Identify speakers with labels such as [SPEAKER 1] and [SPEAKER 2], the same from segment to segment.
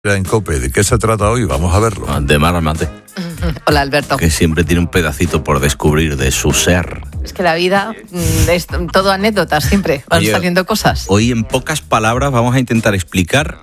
[SPEAKER 1] En COPE, ¿de qué se trata hoy? Vamos a verlo.
[SPEAKER 2] De Mar Mate.
[SPEAKER 3] Hola, Alberto.
[SPEAKER 2] Que siempre tiene un pedacito por descubrir de su ser.
[SPEAKER 3] Es que la vida es todo anécdotas, siempre van saliendo cosas.
[SPEAKER 2] Hoy, en pocas palabras, vamos a intentar explicar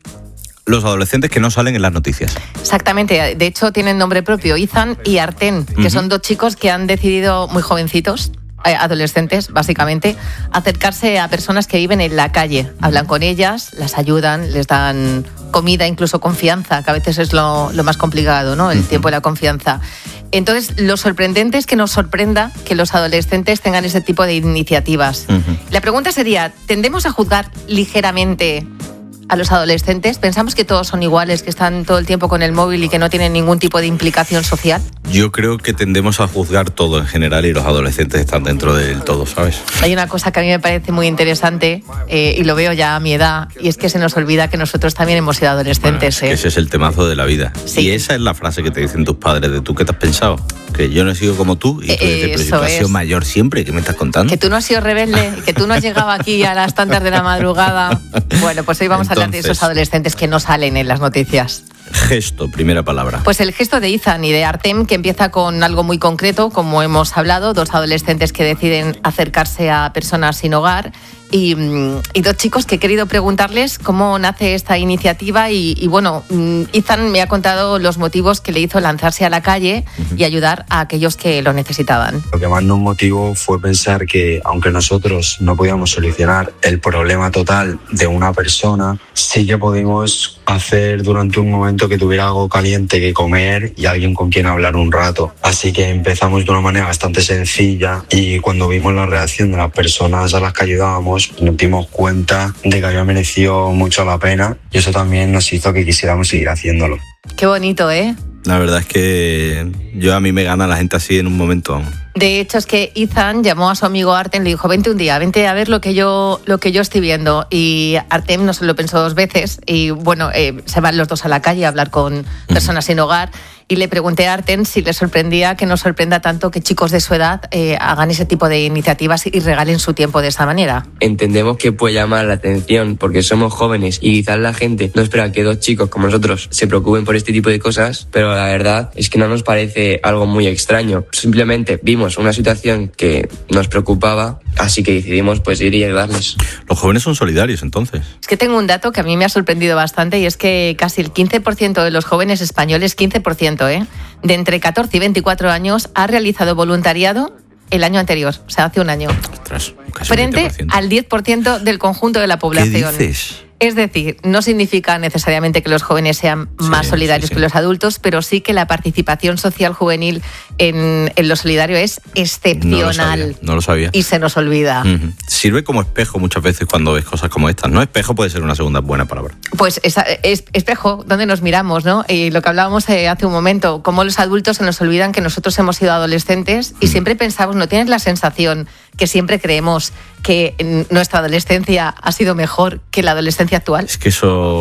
[SPEAKER 2] los adolescentes que no salen en las noticias.
[SPEAKER 3] Exactamente. De hecho, tienen nombre propio, Ethan y Artem, que son dos chicos que han decidido, muy jovencitos, adolescentes, básicamente, acercarse a personas que viven en la calle. Hablan con ellas, las ayudan, les dan comida, incluso confianza, que a veces es lo más complicado, ¿no? El tiempo de la confianza. Entonces, lo sorprendente es que nos sorprenda que los adolescentes tengan ese tipo de iniciativas. La pregunta sería, ¿tendemos a juzgar ligeramente a los adolescentes? ¿Pensamos que todos son iguales, que están todo el tiempo con el móvil y que no tienen ningún tipo de implicación social?
[SPEAKER 2] Yo creo que tendemos a juzgar todo en general y los adolescentes están dentro del todo, ¿sabes?
[SPEAKER 3] Hay una cosa que a mí me parece muy interesante y lo veo ya a mi edad, y es que se nos olvida que nosotros también hemos sido adolescentes.
[SPEAKER 2] Bueno, ese es el temazo de la vida. Sí. Y esa es la frase que te dicen tus padres de tú, ¿qué te has pensado? Que yo no he sido como tú, y tú dices, pero si tú has sido mayor siempre, ¿qué me estás contando?
[SPEAKER 3] Que tú no has sido rebelde, que tú no has llegado aquí a las tantas de la madrugada. Bueno, pues hoy vamos a hablar de esos adolescentes que no salen en las noticias.
[SPEAKER 2] Gesto, primera palabra.
[SPEAKER 3] Pues el gesto de Ethan y de Artem, que empieza con algo muy concreto, como hemos hablado, dos adolescentes que deciden acercarse a personas sin hogar. Y dos chicos que he querido preguntarles cómo nace esta iniciativa y bueno, Ethan me ha contado los motivos que le hizo lanzarse a la calle y ayudar a aquellos que lo necesitaban.
[SPEAKER 4] Lo que más nos motivó fue pensar que aunque nosotros no podíamos solucionar el problema total de una persona, sí que podíamos hacer durante un momento que tuviera algo caliente que comer y alguien con quien hablar un rato. Así que empezamos de una manera bastante sencilla y cuando vimos la reacción de las personas a las que ayudábamos, nos dimos cuenta de que había merecido mucho la pena y eso también nos hizo que quisiéramos seguir haciéndolo.
[SPEAKER 3] Qué bonito, ¿eh?
[SPEAKER 2] La verdad es que a mí me gana la gente así en un momento.
[SPEAKER 3] De hecho, es que Ethan llamó a su amigo Artem y le dijo, vente un día, vente a ver lo que yo estoy viendo. Y Artem no se lo pensó dos veces y bueno, se van los dos a la calle a hablar con personas sin hogar. Y le pregunté a Artem si le sorprendía que nos sorprenda tanto que chicos de su edad hagan ese tipo de iniciativas y regalen su tiempo de esa manera.
[SPEAKER 5] Entendemos que puede llamar la atención porque somos jóvenes y quizás la gente no espera que dos chicos como nosotros se preocupen por este tipo de cosas, pero la verdad es que no nos parece algo muy extraño. Simplemente vimos una situación que nos preocupaba, así que decidimos pues ir y ayudarles.
[SPEAKER 2] Los jóvenes son solidarios, entonces.
[SPEAKER 3] Es que tengo un dato que a mí me ha sorprendido bastante y es que casi el 15% de los jóvenes españoles, 15%, de entre 14 y 24 años, ha realizado voluntariado el año anterior, o sea, hace un año.
[SPEAKER 2] Ostras, casi
[SPEAKER 3] frente
[SPEAKER 2] 20%.
[SPEAKER 3] Al 10% del conjunto de la población.
[SPEAKER 2] ¿Qué dices?
[SPEAKER 3] Es decir, no significa necesariamente que los jóvenes sean más solidarios que los adultos, pero sí que la participación social juvenil en lo solidario es excepcional.
[SPEAKER 2] No lo sabía.
[SPEAKER 3] Y se nos olvida.
[SPEAKER 2] Sirve como espejo muchas veces cuando ves cosas como estas, ¿no? Espejo puede ser una segunda buena palabra.
[SPEAKER 3] Pues espejo, donde nos miramos, ¿no? Y lo que hablábamos hace un momento, cómo los adultos se nos olvidan que nosotros hemos sido adolescentes y siempre pensamos, ¿no tienes la sensación que siempre creemos que nuestra adolescencia ha sido mejor que la adolescencia actual?
[SPEAKER 2] Es que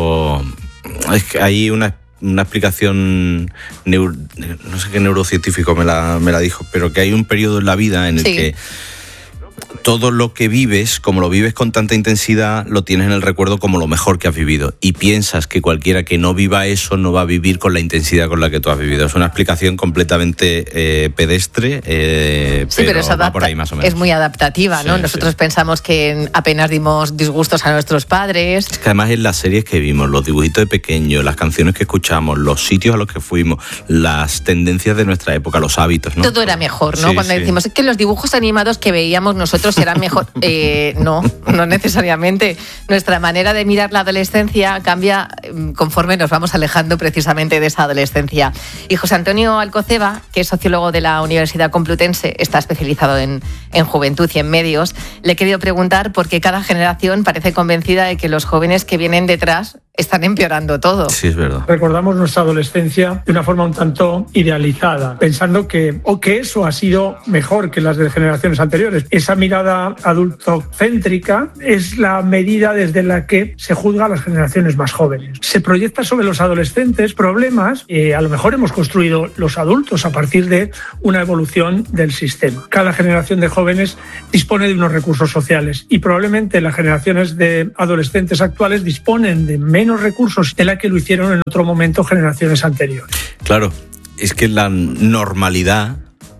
[SPEAKER 2] hay una explicación, no sé qué neurocientífico me la dijo, pero que hay un periodo en la vida en el que todo lo que vives, como lo vives con tanta intensidad, lo tienes en el recuerdo como lo mejor que has vivido. Y piensas que cualquiera que no viva eso no va a vivir con la intensidad con la que tú has vivido. Es una explicación completamente pedestre, pero va por ahí más o menos.
[SPEAKER 3] Es muy adaptativa, ¿no? Nosotros pensamos que apenas dimos disgustos a nuestros padres.
[SPEAKER 2] Es que además en las series que vimos, los dibujitos de pequeño, las canciones que escuchamos, los sitios a los que fuimos, las tendencias de nuestra época, los hábitos, ¿no?
[SPEAKER 3] Todo era mejor, ¿no? Cuando decimos, es que los dibujos animados que veíamos nosotros eran mejor. No necesariamente. Nuestra manera de mirar la adolescencia cambia conforme nos vamos alejando precisamente de esa adolescencia. Y José Antonio Alcoceba, que es sociólogo de la Universidad Complutense, está especializado en juventud y en medios, le he querido preguntar por qué cada generación parece convencida de que los jóvenes que vienen detrás están empeorando todo.
[SPEAKER 2] Sí, es verdad.
[SPEAKER 6] Recordamos nuestra adolescencia de una forma un tanto idealizada, pensando que eso ha sido mejor que las de generaciones anteriores. Esa mirada adultocéntrica es la medida desde la que se juzga a las generaciones más jóvenes. Se proyecta sobre los adolescentes problemas que a lo mejor hemos construido los adultos a partir de una evolución del sistema. Cada generación de jóvenes dispone de unos recursos sociales y probablemente las generaciones de adolescentes actuales disponen de menos menos recursos de la que lo hicieron en otro momento generaciones anteriores.
[SPEAKER 2] Claro, es que la normalidad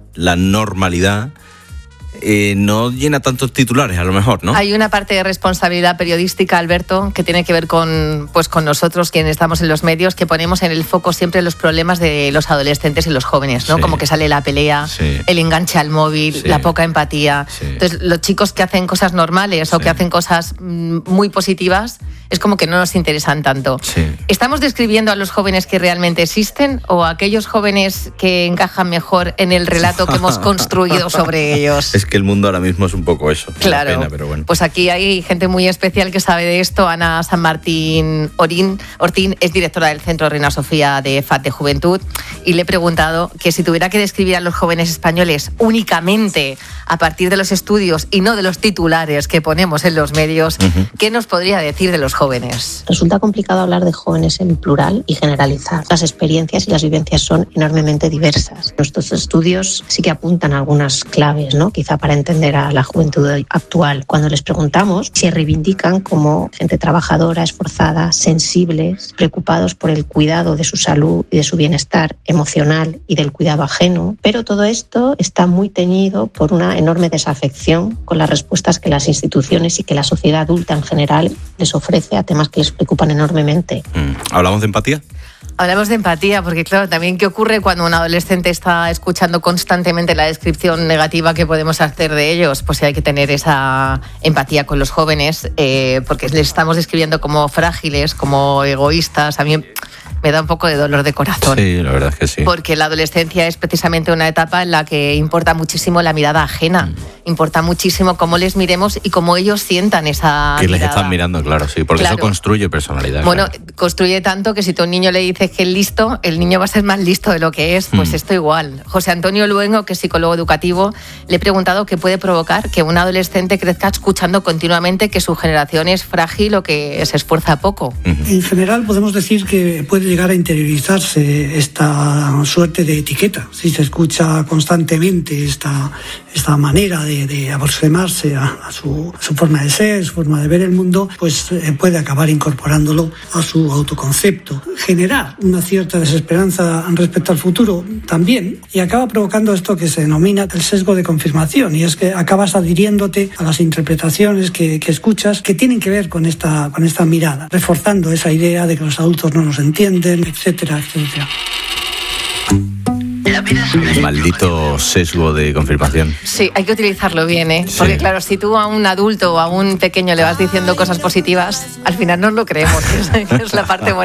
[SPEAKER 2] no llena tantos titulares, a lo mejor, ¿no?
[SPEAKER 3] Hay una parte de responsabilidad periodística, Alberto, que tiene que ver con nosotros, quienes estamos en los medios, que ponemos en el foco siempre los problemas de los adolescentes y los jóvenes, ¿no? Sí. Como que sale la pelea, sí, el enganche al móvil, sí, la poca empatía. Sí. Entonces, los chicos que hacen cosas normales, sí, o que hacen cosas muy positivas, es como que no nos interesan tanto. Sí. ¿Estamos describiendo a los jóvenes que realmente existen o a aquellos jóvenes que encajan mejor en el relato que hemos construido sobre ellos?
[SPEAKER 2] Es que el mundo ahora mismo es un poco eso.
[SPEAKER 3] Claro.
[SPEAKER 2] Pena, pero bueno.
[SPEAKER 3] Pues aquí hay gente muy especial que sabe de esto. Ana San Martín Ortín es directora del Centro Reina Sofía de FAD de Juventud, y le he preguntado que si tuviera que describir a los jóvenes españoles únicamente a partir de los estudios y no de los titulares que ponemos en los medios, ¿qué nos podría decir de los jóvenes?
[SPEAKER 7] Resulta complicado hablar de jóvenes en plural y generalizar. Las experiencias y las vivencias son enormemente diversas. Nuestros estudios sí que apuntan a algunas claves, ¿no? Quizá para entender a la juventud actual. Cuando les preguntamos, se reivindican como gente trabajadora, esforzada, sensibles, preocupados por el cuidado de su salud y de su bienestar emocional y del cuidado ajeno. Pero todo esto está muy teñido por una enorme desafección con las respuestas que las instituciones y que la sociedad adulta en general les ofrece a temas que les preocupan enormemente.
[SPEAKER 2] ¿Hablamos de empatía?
[SPEAKER 3] Hablamos de empatía, porque claro, también qué ocurre cuando un adolescente está escuchando constantemente la descripción negativa que podemos hacer de ellos. Pues hay que tener esa empatía con los jóvenes, porque les estamos describiendo como frágiles, como egoístas. A mí me da un poco de dolor de corazón.
[SPEAKER 2] Sí, la verdad es que sí.
[SPEAKER 3] Porque la adolescencia es precisamente una etapa en la que importa muchísimo la mirada ajena. Importa muchísimo cómo les miremos y cómo ellos sientan esa
[SPEAKER 2] que
[SPEAKER 3] mirada.
[SPEAKER 2] Les están mirando, claro, sí, porque claro, eso construye personalidad.
[SPEAKER 3] Bueno,
[SPEAKER 2] claro,
[SPEAKER 3] construye tanto que si tú a un niño le dices que es listo, el niño va a ser más listo de lo que es. Pues esto igual. José Antonio Luengo, que es psicólogo educativo, le he preguntado qué puede provocar que un adolescente crezca escuchando continuamente que su generación es frágil o que se esfuerza poco.
[SPEAKER 8] En general podemos decir que puede llegar a interiorizarse esta suerte de etiqueta. Si se escucha constantemente esta manera de aproximarse a su forma de ser, su forma de ver el mundo, pues puede acabar incorporándolo a su autoconcepto. Generar una cierta desesperanza respecto al futuro también, y acaba provocando esto que se denomina el sesgo de confirmación, y es que acabas adhiriéndote a las interpretaciones que escuchas que tienen que ver con esta mirada, reforzando esa idea de que los adultos no nos entienden, etcétera, etcétera.
[SPEAKER 2] El maldito sesgo de confirmación.
[SPEAKER 3] Sí, hay que utilizarlo bien, ¿eh? Porque sí, claro, si tú a un adulto o a un pequeño le vas diciendo cosas positivas, al final nos lo creemos, que es la parte bonita.